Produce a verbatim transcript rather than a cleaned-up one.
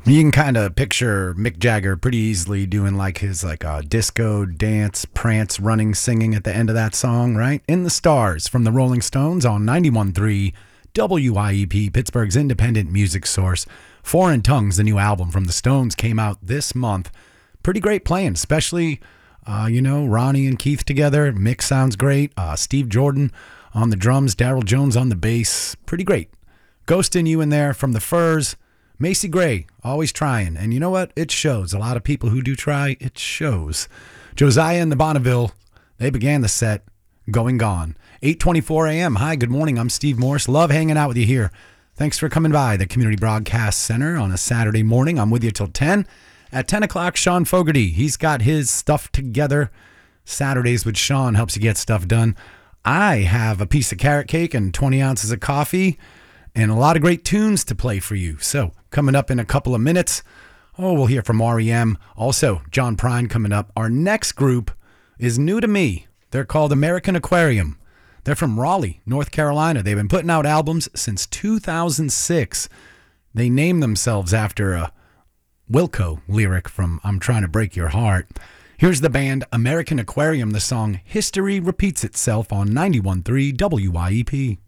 You can kind of picture Mick Jagger pretty easily doing like his like uh, disco dance, prance, running, singing at the end of that song, right? In the Stars from the Rolling Stones on ninety-one point three W I E P, Pittsburgh's independent music source. Foreign Tongues, the new album from the Stones, came out this month. Pretty great playing, especially, uh, you know, Ronnie and Keith together. Mick sounds great. Uh, Steve Jordan on the drums, Daryl Jones on the bass. Pretty great. Ghosting You in there from the Furs. Macy Gray, always trying. And you know what? It shows. A lot of people who do try, it shows. Josiah and the Bonneville, they began the set. Going Gone. eight twenty-four a.m. Hi, good morning. I'm Steve Morse. Love hanging out with you here. Thanks for coming by the Community Broadcast Center on a Saturday morning. I'm with you till ten. At ten o'clock, Sean Fogarty. He's got his stuff together. Saturdays with Sean helps you get stuff done. I have a piece of carrot cake and twenty ounces of coffee and a lot of great tunes to play for you. So coming up in a couple of minutes, oh, we'll hear from R E M. Also, John Prine coming up. Our next group is new to me. They're called American Aquarium. They're from Raleigh, North Carolina. They've been putting out albums since two thousand six. They named themselves after a Wilco lyric from I'm Trying to Break Your Heart. Here's the band American Aquarium, the song History Repeats Itself on ninety-one point three W I E P.